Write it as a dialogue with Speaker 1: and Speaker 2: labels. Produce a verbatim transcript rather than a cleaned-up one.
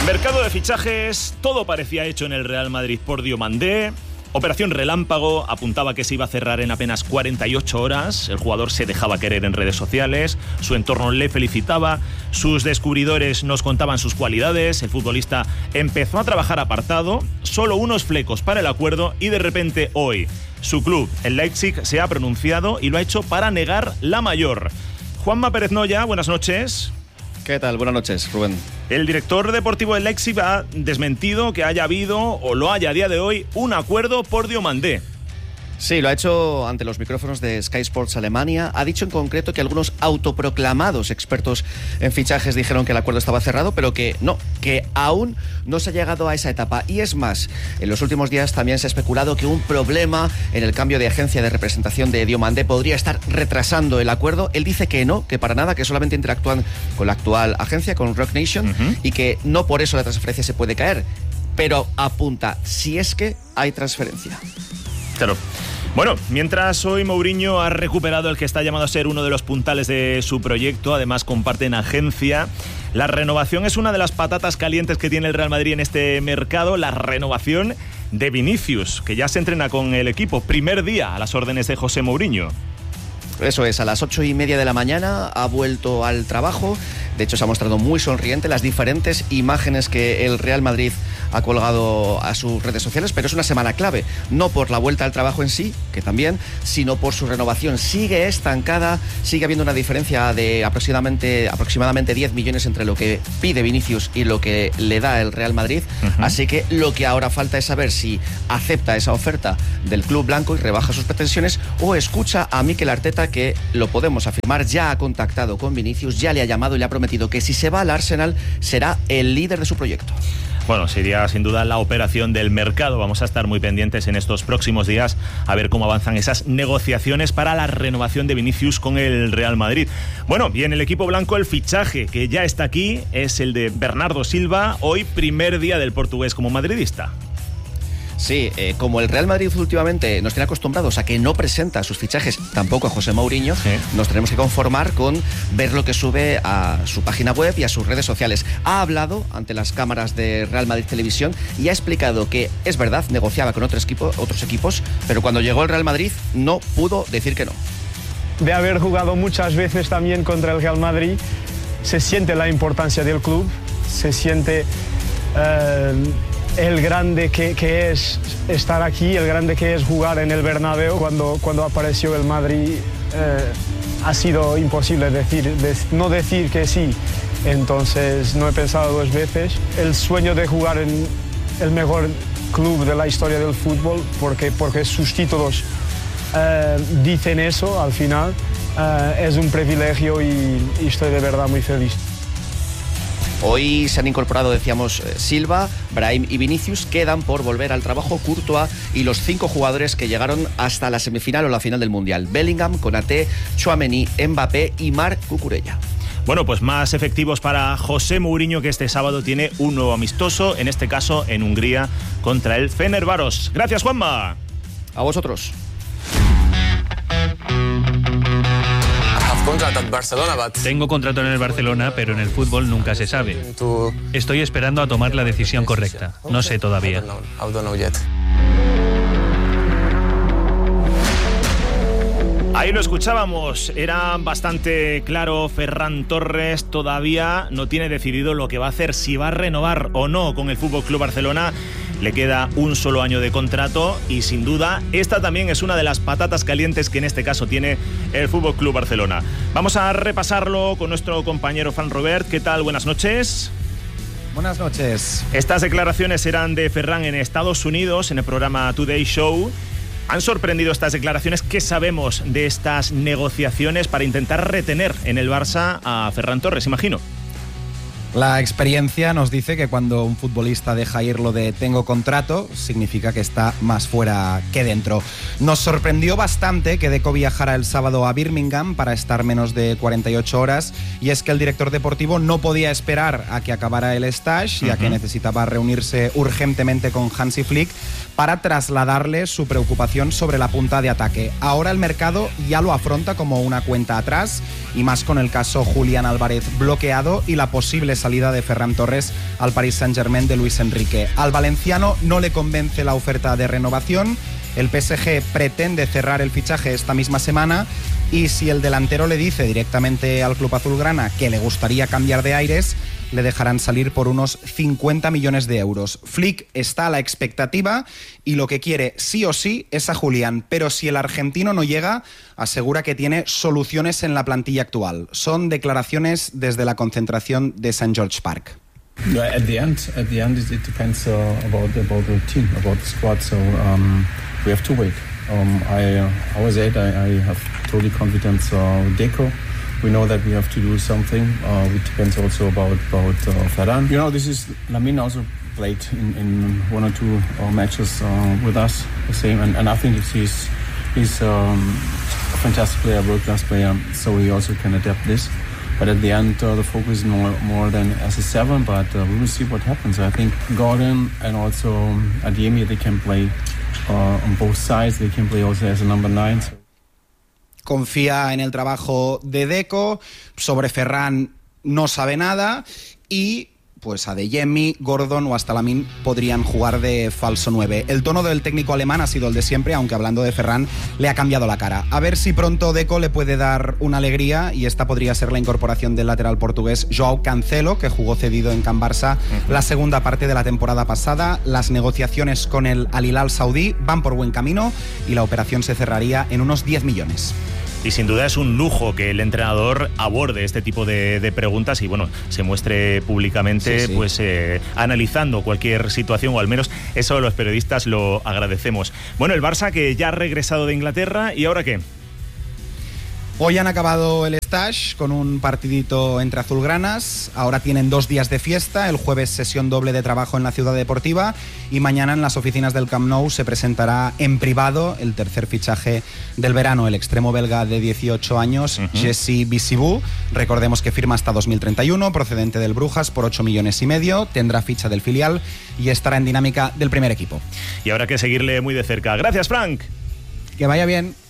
Speaker 1: Mercado de fichajes, todo parecía hecho en el Real Madrid por Diomandé. Operación Relámpago apuntaba que se iba a cerrar en apenas cuarenta y ocho horas. El jugador se dejaba querer en redes sociales, su entorno le felicitaba, sus descubridores nos contaban sus cualidades, el futbolista empezó a trabajar apartado, solo unos flecos para el acuerdo y de repente hoy su club, el Leipzig, se ha pronunciado y lo ha hecho para negar la mayor. Juanma Pérez Noya, buenas noches.
Speaker 2: ¿Qué tal? Buenas noches, Rubén.
Speaker 1: El director deportivo del Leipzig ha desmentido que haya habido, o lo haya a día de hoy, un acuerdo por Diomandé.
Speaker 2: Sí, lo ha hecho ante los micrófonos de Sky Sports Alemania. Ha dicho en concreto que algunos autoproclamados expertos en fichajes dijeron que el acuerdo estaba cerrado, pero que no, que aún no se ha llegado a esa etapa. Y es más, en los últimos días también se ha especulado que un problema en el cambio de agencia de representación de Diomandé podría estar retrasando el acuerdo. Él dice que no, que para nada, que solamente interactúan con la actual agencia, con Rock Nation, uh-huh. y que no por eso la transferencia se puede caer. Pero apunta, si es que hay transferencia.
Speaker 1: Claro. Bueno, mientras hoy Mourinho ha recuperado el que está llamado a ser uno de los puntales de su proyecto, además comparten agencia. La renovación es una de las patatas calientes que tiene el Real Madrid en este mercado, la renovación de Vinicius, que ya se entrena con el equipo, primer día a las órdenes de José Mourinho.
Speaker 2: Eso es, a las ocho y media de la mañana ha vuelto al trabajo. De hecho, se ha mostrado muy sonriente las diferentes imágenes que el Real Madrid ha colgado a sus redes sociales, pero es una semana clave, no por la vuelta al trabajo en sí, que también, sino por su renovación. Sigue estancada, sigue habiendo una diferencia de aproximadamente, aproximadamente diez millones entre lo que pide Vinicius y lo que le da el Real Madrid. Uh-huh. Así que lo que ahora falta es saber si acepta esa oferta del club blanco y rebaja sus pretensiones, o escucha a Mikel Arteta, que lo podemos afirmar, ya ha contactado con Vinicius, ya le ha llamado y le ha prometido que si se va al Arsenal será el líder de su proyecto.
Speaker 1: Bueno, sería sin duda la operación del mercado. Vamos a estar muy pendientes en estos próximos días a ver cómo avanzan esas negociaciones para la renovación de Vinicius con el Real Madrid. Bueno, y en el equipo blanco el fichaje que ya está aquí es el de Bernardo Silva, hoy primer día del portugués como madridista.
Speaker 2: Sí, eh, como el Real Madrid últimamente nos tiene acostumbrados a que no presenta sus fichajes, tampoco a José Mourinho, sí. Nos tenemos que conformar con ver lo que sube a su página web y a sus redes sociales. Ha hablado ante las cámaras de Real Madrid Televisión y ha explicado que, es verdad, negociaba con otros, equipo, otros equipos, pero cuando llegó el Real Madrid no pudo decir que no.
Speaker 3: De haber jugado muchas veces también contra el Real Madrid, se siente la importancia del club, se siente... Uh, el grande que, que es estar aquí, el grande que es jugar en el Bernabéu. Cuando, cuando apareció el Madrid eh, ha sido imposible decir, de, no decir que sí, entonces no he pensado dos veces. El sueño de jugar en el mejor club de la historia del fútbol, porque, porque sus títulos eh, dicen eso al final, eh, es un privilegio y, y estoy de verdad muy feliz.
Speaker 2: Hoy se han incorporado, decíamos, Silva, Brahim y Vinicius. Quedan por volver al trabajo Courtois y los cinco jugadores que llegaron hasta la semifinal o la final del Mundial: Bellingham, Konaté, Tchouaméni, Mbappé y Marc Cucurella.
Speaker 1: Bueno, pues más efectivos para José Mourinho, que este sábado tiene un nuevo amistoso, en este caso en Hungría, contra el Fenerbahçe. Gracias, Juanma.
Speaker 2: A vosotros.
Speaker 4: Tengo contrato en el Barcelona, pero en el fútbol nunca se sabe. Estoy esperando a tomar la decisión correcta. No sé todavía.
Speaker 1: Ahí lo escuchábamos, era bastante claro. Ferran Torres todavía no tiene decidido lo que va a hacer, si va a renovar o no con el F C Barcelona. Le queda un solo año de contrato y sin duda esta también es una de las patatas calientes que en este caso tiene el F C Barcelona. Vamos a repasarlo con nuestro compañero Fran Robert. ¿Qué tal? Buenas noches.
Speaker 5: Buenas noches.
Speaker 1: Estas declaraciones eran de Ferran en Estados Unidos, en el programa Today Show. ¿Han sorprendido estas declaraciones? ¿Qué sabemos de estas negociaciones para intentar retener en el Barça a Ferran Torres, imagino?
Speaker 5: La experiencia nos dice que cuando un futbolista deja ir lo de tengo contrato, significa que está más fuera que dentro. Nos sorprendió bastante que Deco viajara el sábado a Birmingham para estar menos de cuarenta y ocho horas, y es que el director deportivo no podía esperar a que acabara el stage, ya uh-huh. que necesitaba reunirse urgentemente con Hansi Flick para trasladarle su preocupación sobre la punta de ataque. Ahora el mercado ya lo afronta como una cuenta atrás, y más con el caso Julián Álvarez bloqueado y la posible salida salida de Ferran Torres al Paris Saint-Germain de Luis Enrique. Al valenciano no le convence la oferta de renovación. El P S G pretende cerrar el fichaje esta misma semana y si el delantero le dice directamente al club azulgrana que le gustaría cambiar de aires, le dejarán salir por unos cincuenta millones de euros. Flick está a la expectativa y lo que quiere sí o sí es a Julián, pero si el argentino no llega, asegura que tiene soluciones en la plantilla actual. Son declaraciones desde la concentración de Saint George Park.
Speaker 6: At the end, at the end, it depends uh, about about the team, about the squad. So um, we have to wait. Um, I uh, always said I, I have totally confidence uh, with Deco. We know that we have to do something. Uh, it depends also about about uh, Ferran. You know, this is Lamine also played in, in one or two uh, matches uh, with us the same, and, and I think he's he's um, a fantastic player, world class player. So he also can adapt this. But at the end, uh, the focus is more, more than as a seven, but uh, we will see what happens. I think Gordon and also Adeyemi, they can play uh, on both sides. They can play also as a number nine. So.
Speaker 5: Confía en el trabajo de Deco, sobre Ferran no sabe nada y pues Adeyemi, Gordon o hasta Lamine podrían jugar de falso nueve. El tono del técnico alemán ha sido el de siempre, aunque hablando de Ferran le ha cambiado la cara. A ver si pronto Deco le puede dar una alegría y esta podría ser la incorporación del lateral portugués Joao Cancelo, que jugó cedido en Can Barça uh-huh. la segunda parte de la temporada pasada. Las negociaciones con el Al Hilal saudí van por buen camino y la operación se cerraría en unos diez millones.
Speaker 1: Y sin duda es un lujo que el entrenador aborde este tipo de, de preguntas y bueno, se muestre públicamente sí, sí. pues eh, analizando cualquier situación, o al menos eso los periodistas lo agradecemos. Bueno, el Barça que ya ha regresado de Inglaterra, ¿y ahora qué?
Speaker 5: Hoy han acabado el stage con un partidito entre azulgranas. Ahora tienen dos días de fiesta. El jueves sesión doble de trabajo en la Ciudad Deportiva y mañana en las oficinas del Camp Nou se presentará en privado el tercer fichaje del verano, el extremo belga de dieciocho años, uh-huh. Jesse Bissibou. Recordemos que firma hasta dos mil treinta y uno, procedente del Brujas por ocho millones y medio. Tendrá ficha del filial y estará en dinámica del primer equipo.
Speaker 1: Y habrá que seguirle muy de cerca. Gracias, Frank.
Speaker 5: Que vaya bien.